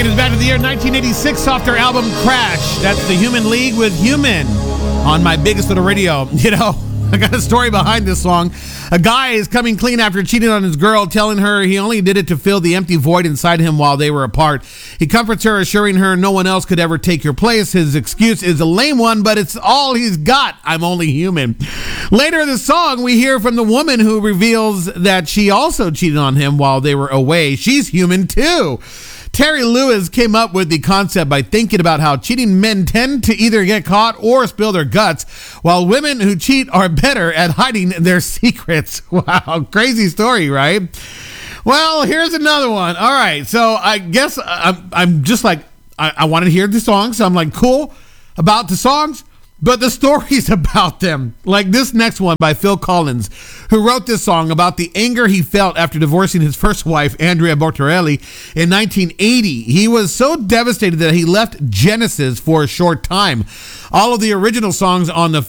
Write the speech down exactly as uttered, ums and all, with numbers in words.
Take us back to the year nineteen eighty-six off their album Crash. That's the Human League with Human on my biggest little radio. You know, I got a story behind this song. A guy is coming clean after cheating on his girl, telling her he only did it to fill the empty void inside him while they were apart. He comforts her, assuring her no one else could ever take your place. His excuse is a lame one, but it's all he's got. I'm only human. Later in the song, we hear from the woman who reveals that she also cheated on him while they were away. She's human too. Terry Lewis came up with the concept by thinking about how cheating men tend to either get caught or spill their guts, while women who cheat are better at hiding their secrets. Wow, crazy story, right? Well, here's another one. All right, so I guess I'm, I'm just like, I, I want to hear the songs, so I'm like, cool about the songs, but the stories about them, like this next one by Phil Collins, who wrote this song about the anger he felt after divorcing his first wife, Andrea Bocelli, in nineteen eighty. He was so devastated that he left Genesis for a short time. All of the original songs on the